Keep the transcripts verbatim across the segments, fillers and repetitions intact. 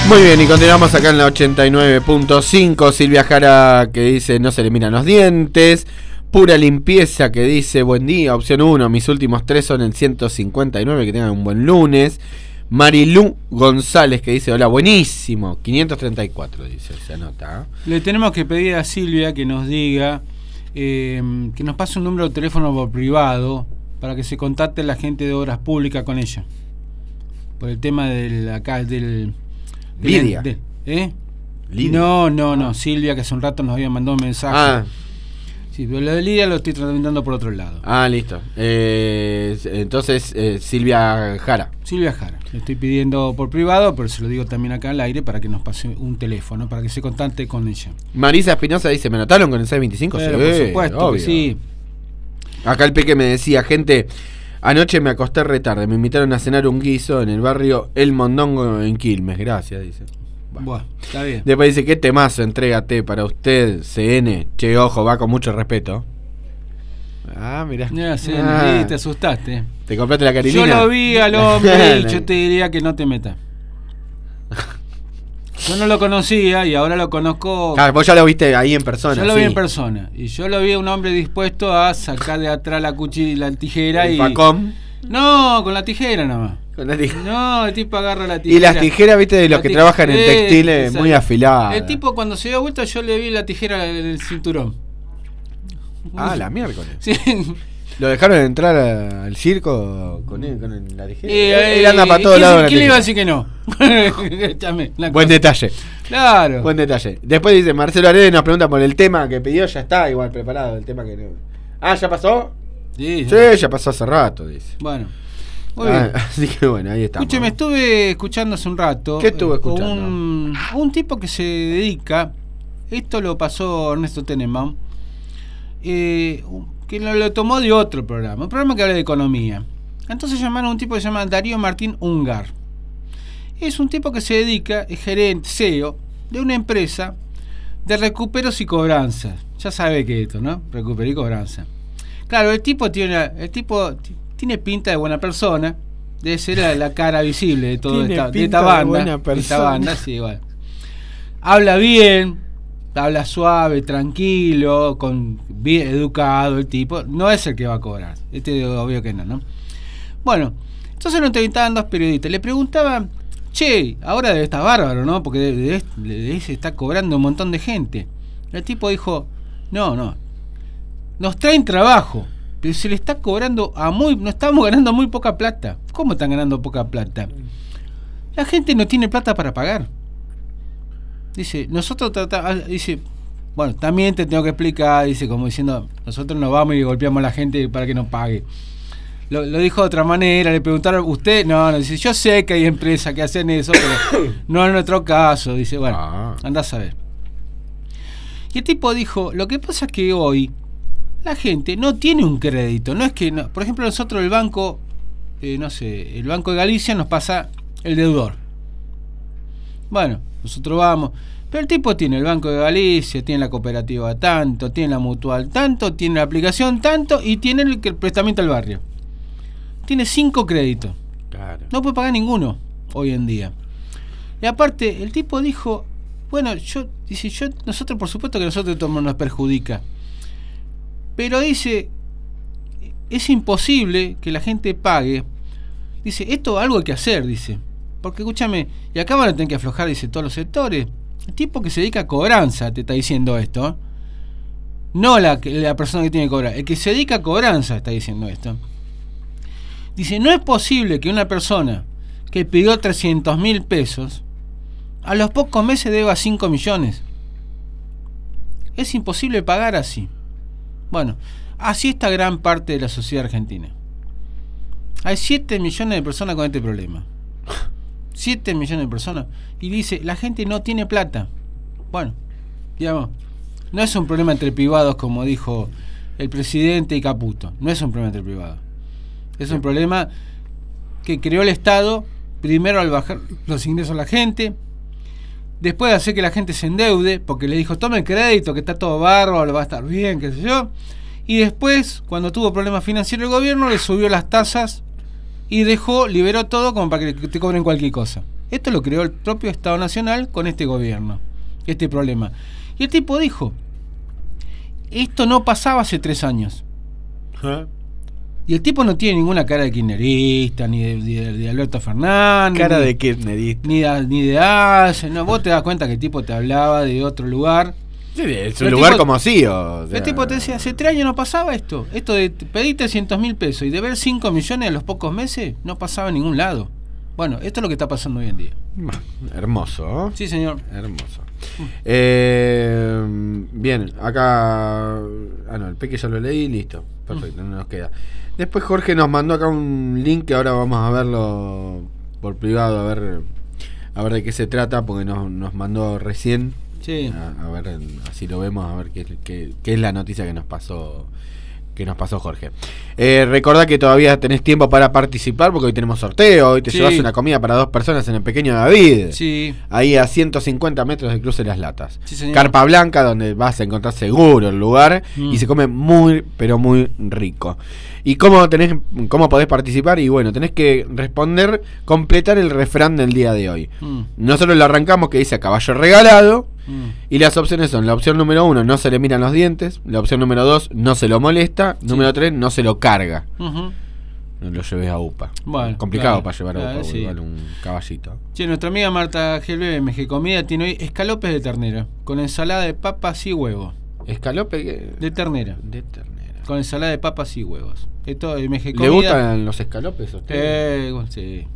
Muy bien, y continuamos acá en la ochenta y nueve punto cinco. Silvia Jara, que dice no se le miran los dientes. Pura Limpieza, que dice buen día, opción uno, mis últimos tres son el ciento cincuenta y nueve, que tengan un buen lunes. Marilú González, que dice hola, buenísimo, quinientos treinta y cuatro, dice, se anota, ¿eh? Le tenemos que pedir a Silvia que nos diga, eh, que nos pase un número de teléfono por privado para que se contacte la gente de Obras Públicas con ella. Por el tema del acá del Lidia. De, ¿Eh? Lidia. No, no, no, Silvia, que hace un rato nos había mandado un mensaje. Ah. Sí, pero lo de Lidia lo estoy tratando por otro lado. Ah, listo. Eh, entonces, eh, Silvia Jara. Silvia Jara. Le estoy pidiendo por privado, pero se lo digo también acá al aire para que nos pase un teléfono, para que se contacte con ella. Marisa Espinosa dice, ¿me notaron con el seiscientos veinticinco? Pero, Sí, por supuesto, obvio. que sí. Acá el Peque me decía, gente, anoche me acosté re tarde, me invitaron a cenar un guiso en el barrio El Mondongo en Quilmes, gracias, dice. Bueno, bueno, está bien. Después dice, qué temazo, entrégate para usted, C N. Che, ojo, va con mucho respeto. Ah, mirá. Ya, C N, Ah. sí, te asustaste. ¿Te compraste la carilina? Yo lo vi al hombre y yo te diría que no te metas. Yo no lo conocía y ahora lo conozco. Ah, vos ya lo viste ahí en persona. Yo lo sí. vi en persona. Y yo lo vi a un hombre dispuesto a sacar de atrás la cuchilla, la tijera ¿El y. facón? No, con la tijera nomás. Con la tijera. No, el tipo agarra la tijera. Y las tijeras, viste, de los La que tij- trabajan en eh, textiles, esa- muy afiladas. El tipo cuando se dio vuelta yo le vi la tijera en el cinturón. Ah, la miércoles. Sí. ¿Lo dejaron entrar a- al circo con, él, con el- la tijera? Y, eh, Él anda para todos ¿quién lados. se- con la ¿Quién le iba a tijera. decir que no? Échame la Buen cosa. detalle. Claro. Buen detalle. Después dice Marcelo Aredes, nos pregunta por el tema que pidió, ya está igual preparado el tema que no. Ah, ¿ya pasó? Sí, Sí, ya pasó hace rato, dice. Bueno. Muy Ah, bien. así que bueno, ahí estamos. Escúcheme, estuve escuchando hace un rato. ¿Qué estuve eh, con escuchando? Un, un tipo que se dedica. Esto lo pasó Ernesto Tenenbaum. Eh, que lo, lo tomó de otro programa. Un programa que habla de economía. Entonces llamaron a un tipo que se llama Darío Martín Ungar. Es un tipo que se dedica, es gerente, C E O de una empresa de recuperos y cobranzas. Ya sabe que esto, ¿no? Recupero y cobranza. Claro, el tipo tiene, el tipo t- tiene pinta de buena persona. Debe ser la, la cara visible de toda Tiene esta, de pinta esta de banda. buena De esta persona. banda, sí, igual. Habla bien, habla suave, tranquilo, con bien educado el tipo. No es el que va a cobrar. Este obvio que no, ¿no? Bueno, entonces lo entrevistaban dos periodistas. Le preguntaban, che, ahora debe estar bárbaro, ¿no? Porque debe, debe, debe estar cobrando un montón de gente. El tipo dijo, no, no, nos traen trabajo, pero se le está cobrando a muy, no estamos ganando muy poca plata. ¿Cómo están ganando poca plata? La gente no tiene plata para pagar. Dice, nosotros tratamos, dice, bueno, también te tengo que explicar, dice, como diciendo, nosotros no vamos y golpeamos a la gente para que nos pague. Lo, lo dijo de otra manera, le preguntaron, ¿usted? No, no, dice, yo sé que hay empresas que hacen eso, pero no en nuestro caso. Dice, bueno, Ah. andá a saber. Y el tipo dijo, lo que pasa es que hoy la gente no tiene un crédito. No es que, no, por ejemplo, nosotros el banco, eh, no sé, el Banco de Galicia nos pasa el deudor. Bueno, nosotros vamos, pero el tipo tiene el Banco de Galicia, tiene la cooperativa tanto, tiene la mutual tanto, tiene la aplicación tanto y tiene el, el prestamiento al barrio. Tiene cinco créditos. Claro. No puede pagar ninguno hoy en día. Y aparte, el tipo dijo, bueno, yo, dice, yo, nosotros por supuesto que nosotros esto nos perjudica. Pero dice, es imposible que la gente pague. Dice, esto algo hay que hacer, dice. Porque escúchame, y acá van a tener que aflojar, dice, todos los sectores. El tipo que se dedica a cobranza te está diciendo esto, ¿eh? No la, la persona que tiene que cobrar, el que se dedica a cobranza está diciendo esto. Dice, no es posible que una persona que pidió trescientos mil pesos a los pocos meses deba cinco millones. Es imposible pagar así. Bueno, así está gran parte de la sociedad argentina. Hay siete millones de personas con este problema. siete millones de personas. Y dice, la gente no tiene plata. Bueno, digamos, no es un problema entre privados como dijo el presidente y Caputo. No es un problema entre privados. Es un problema que creó el Estado, primero al bajar los ingresos a la gente, después de hacer que la gente se endeude, porque le dijo, tome crédito, que está todo bárbaro, va a estar bien, qué sé yo, y después, cuando tuvo problemas financieros el gobierno, le subió las tasas y dejó, liberó todo como para que te cobren cualquier cosa. Esto lo creó el propio Estado Nacional con este gobierno, este problema. Y el tipo dijo, esto no pasaba hace tres años. ¿Eh? Y el tipo no tiene ninguna cara de kirchnerista, ni de, de, de Alberto Fernández. Cara ni, de kirchnerista. Ni de, ni de Ace, no, vos te das cuenta que el tipo te hablaba de otro lugar. Sí, es un lugar tipo, como sí. O sea, el tipo te decía, hace tres años no pasaba esto. Esto de pedir trescientos mil pesos y deber cinco millones a los pocos meses, no pasaba en ningún lado. Bueno, esto es lo que está pasando hoy en día. Hermoso, ¿no? Sí, señor. Hermoso. Eh, bien, acá... Ah, no, el Peque ya lo leí, listo. Perfecto, no nos queda. Después Jorge nos mandó acá un link que ahora vamos a verlo por privado, a ver a ver de qué se trata, porque nos, nos mandó recién. Sí. A, a ver, así lo vemos, a ver qué, qué, qué es la noticia que nos pasó que nos pasó Jorge. Eh, recordá que todavía tenés tiempo para participar, porque hoy tenemos sorteo, hoy te sí. llevas una comida para dos personas en el Pequeño David. Sí. Ahí a ciento cincuenta metros del cruce de las Latas. Sí, señor. Carpa Blanca, donde vas a encontrar seguro el lugar, mm. y se come muy, pero muy rico. ¿Y cómo tenés, cómo podés participar? Y bueno, tenés que responder, completar el refrán del día de hoy. Mm. Nosotros lo arrancamos que dice a caballo regalado, mm. y las opciones son, la opción número uno, no se le miran los dientes, la opción número dos, no se lo molesta, sí. número tres, no se lo carga. Uh-huh. No lo lleves a UPA. Bueno, complicado claro, para llevar a UPA, claro, sí. igual un caballito. Sí, nuestra amiga Marta G B M G Comida tiene hoy escalopes de ternera, con ensalada de papas y huevos. ¿Escalope? Que... De ternera. De ternera. Con ensalada de papas y huevos. Esto M G Comida. ¿Le gustan los escalopes a usted? Eh, sí.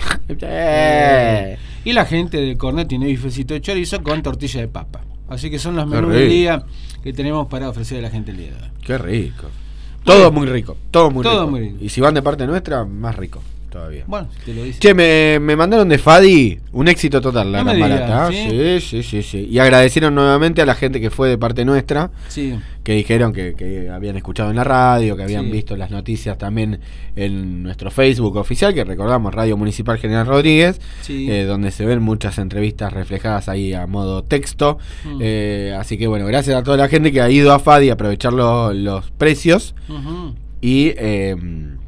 eh. Y la gente del Cornet tiene bifecito de chorizo con tortilla de papa. Así que son los menús del día que tenemos para ofrecer a la gente el día de hoy. Qué rico. Todo muy rico. Todo muy todo rico. Muy rico. Y si van de parte nuestra, más rico todavía. Bueno, te lo dice. Che, me, me mandaron de Fadi un éxito total, la no gran barata. ¿sí? ¿sí? sí, sí, sí. Y agradecieron nuevamente a la gente que fue de parte nuestra. Sí. Que dijeron que, que habían escuchado en la radio, que habían sí. visto las noticias también en nuestro Facebook oficial, que recordamos, Radio Municipal General Rodríguez, sí. eh, donde se ven muchas entrevistas reflejadas ahí a modo texto. Mm. Eh, así que bueno, gracias a toda la gente que ha ido a Fadi a aprovechar lo, los precios. Uh-huh. Y eh,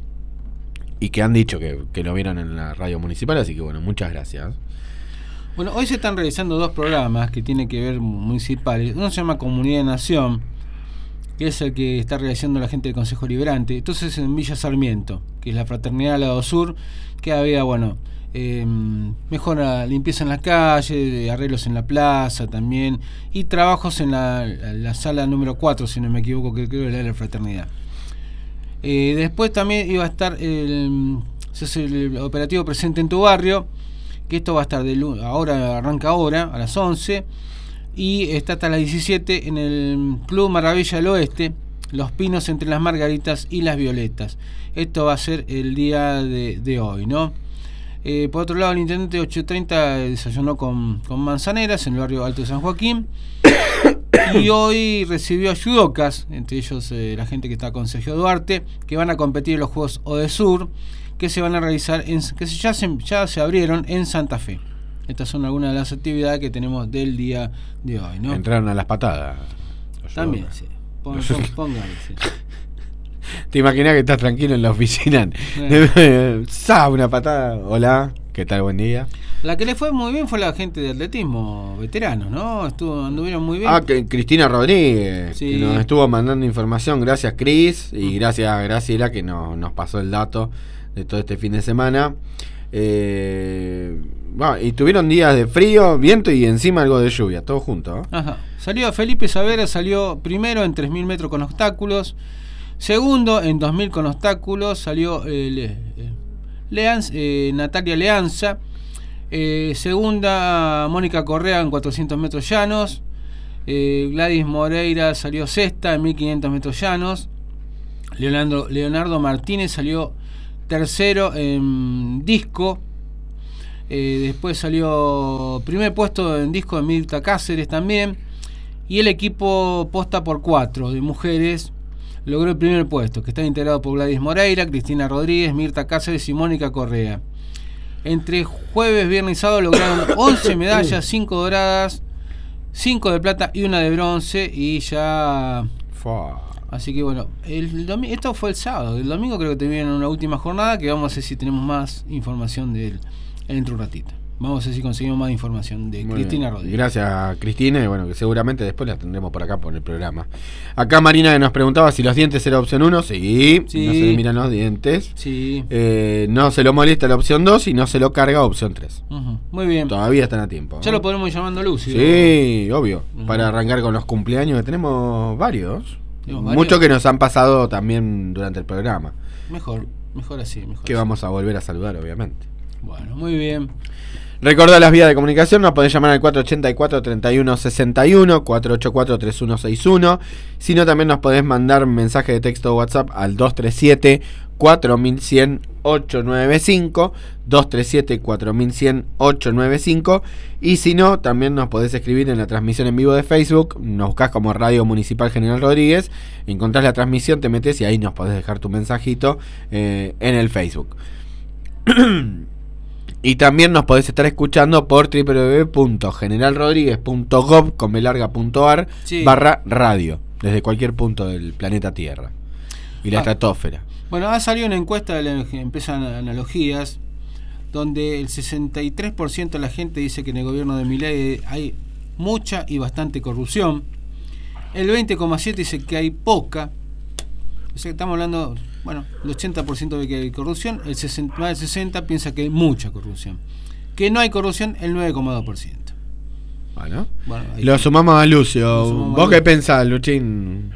y que han dicho que, que lo vieron en la radio municipal, así que bueno, muchas gracias. Bueno, hoy se están realizando dos programas que tienen que ver municipales. Uno se llama Comunidad de Nación, que es el que está realizando la gente del Consejo Liberante. Entonces en Villa Sarmiento, que es la Fraternidad al lado sur, que había, bueno, eh, mejora, limpieza en la calle, arreglos en la plaza también, y trabajos en la, la sala número cuatro, si no me equivoco, que creo que era la Fraternidad. Eh, después también iba a estar el, el operativo Presente en tu Barrio, que esto va a estar de ahora, arranca ahora a las once y está hasta las diecisiete en el Club Maravilla del Oeste, Los Pinos entre las Margaritas y las Violetas. Esto va a ser el día de, de hoy, ¿no? Eh, por otro lado, el intendente ocho treinta desayunó con, con manzaneras en el barrio Alto de San Joaquín. Y hoy recibió ayudocas, entre ellos eh, la gente que está con Sergio Duarte, que van a competir en los Juegos Odesur, que se van a realizar, en, que ya se, ya se abrieron en Santa Fe. Estas son algunas de las actividades que tenemos del día de hoy, ¿no? Entraron a las patadas. También, sí. Pon, pon, póngale, sí. Te imaginas que estás tranquilo en la oficina. Eh. ¡Sa! Una patada. Hola, ¿qué tal? Buen día. La que le fue muy bien fue la gente de atletismo, veteranos, ¿no? Estuvo, anduvieron muy bien. Ah, que Cristina Rodríguez, sí. que nos estuvo mandando información. Gracias, Cris, y gracias a Graciela, que nos, nos pasó el dato de todo este fin de semana. Eh, bueno, y tuvieron días de frío, viento y encima algo de lluvia, todo junto, ¿eh? Ajá. Salió Felipe Savera, salió primero en tres mil metros con obstáculos. Segundo en dos mil con obstáculos salió eh, Le, eh, Leanz, eh, Natalia Leanza. Eh, segunda Mónica Correa en cuatrocientos metros llanos. eh, Gladys Moreira salió sexta en mil quinientos metros llanos. Leonardo, Leonardo Martínez salió tercero en disco. Eh, después salió primer puesto en disco de Mirta Cáceres también. Y el equipo posta por cuatro de mujeres logró el primer puesto, que está integrado por Gladys Moreira, Cristina Rodríguez, Mirta Cáceres y Mónica Correa. Entre jueves, viernes y sábado lograron once medallas, cinco doradas, cinco de plata y una de bronce. Y ya... Fua. Así que bueno, el domingo, esto fue el sábado. El domingo creo que tuvieron una última jornada, que vamos a ver si tenemos más información de él dentro de un ratito. Vamos a ver si conseguimos más información de Muy Cristina bien. Rodríguez. Gracias, Cristina, y bueno, que seguramente después la tendremos por acá por el programa. Acá Marina que nos preguntaba si los dientes era opción uno. Sí, Sí. no se le miran los dientes. Sí. Eh, no se lo molesta la opción dos y no se lo carga opción tres. Uh-huh. Muy bien. Todavía están a tiempo. Ya ¿no? lo podremos ir llamando Lucio. Sí, obvio. Uh-huh. Para arrancar con los cumpleaños, que tenemos varios. Tenemos varios. Muchos que nos han pasado también durante el programa. Mejor, mejor así, mejor Que así. vamos a volver a saludar, obviamente. Bueno, muy bien. Recordá las vías de comunicación, nos podés llamar al cuatro ocho cuatro, tres uno seis uno, cuatro ocho cuatro, tres uno seis uno. Si no, también nos podés mandar mensaje de texto o WhatsApp al dos tres siete, cuatro uno cero cero, ocho nueve cinco, dos tres siete, cuatro uno cero cero, ocho nueve cinco. Y si no, también nos podés escribir en la transmisión en vivo de Facebook, nos buscás como Radio Municipal General Rodríguez, encontrás la transmisión, te metés y ahí nos podés dejar tu mensajito eh, en el Facebook. Y también nos podés estar escuchando por doble u doble u doble u punto general rodríguez punto gov con b larga punto ar Sí. barra radio, desde cualquier punto del planeta Tierra y la Ah. estratosfera. Bueno, ha salido una encuesta de la empresa Analogías, donde el sesenta y tres por ciento de la gente dice que en el gobierno de Milei hay mucha y bastante corrupción. El veinte coma siete por ciento dice que hay poca. O sea, estamos hablando, bueno, el ochenta por ciento ve que hay corrupción, el sesenta, más del sesenta por ciento piensa que hay mucha corrupción. Que no hay corrupción, el nueve coma dos por ciento. Bueno, Bueno, ahí lo está. sumamos a Lucio. Lo sumamos ¿Vos a qué Lucio. pensás, Luchín?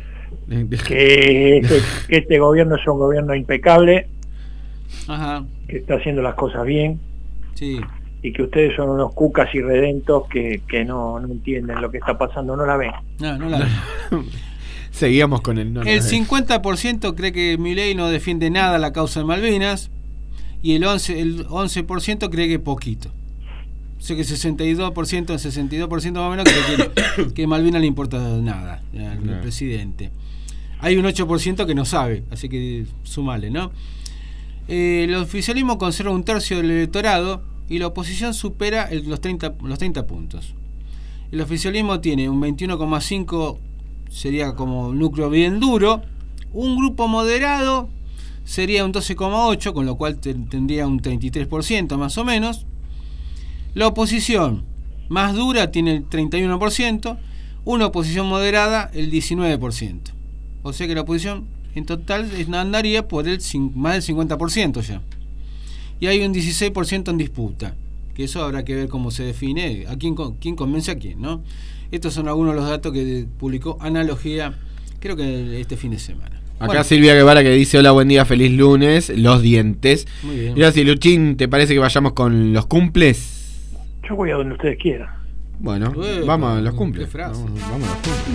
Que este, que este gobierno es un gobierno impecable, Ajá, que está haciendo las cosas bien, sí. y que ustedes son unos cucas irredentos que, que no, no entienden lo que está pasando, no la ven. No, no la Seguíamos con el no. El cincuenta por ciento cree que Milei no defiende nada la causa de Malvinas y el once por ciento, el once por ciento cree que poquito. O sea que sesenta y dos por ciento, sesenta y dos por ciento más o menos cree que, que Malvinas le importa nada al No. presidente. Hay un ocho por ciento que no sabe, así que sumale, ¿no? Eh, el oficialismo conserva un tercio del electorado y la oposición supera el- los, treinta, los treinta puntos. El oficialismo tiene un veintiuno coma cinco, sería como un núcleo bien duro. Un grupo moderado sería un doce coma ocho, con lo cual te- tendría un treinta y tres por ciento más o menos. La oposición más dura tiene el treinta y uno por ciento, una oposición moderada el diecinueve por ciento. O sea que la oposición en total andaría por el cin- más del cincuenta por ciento ya. Y hay un dieciséis por ciento en disputa, que eso habrá que ver cómo se define, a quién, con- quién convence a quién, ¿no? Estos son algunos de los datos que publicó Analogía, creo que este fin de semana. Acá Bueno, Silvia Guevara que dice hola, buen día, feliz lunes, los dientes. muy bien. Mira, si Luchín, ¿te parece que vayamos con los cumples? Yo voy a donde ustedes quieran. Bueno, Uepa, vamos a los qué cumples. frase. Vamos, vamos a los cumples.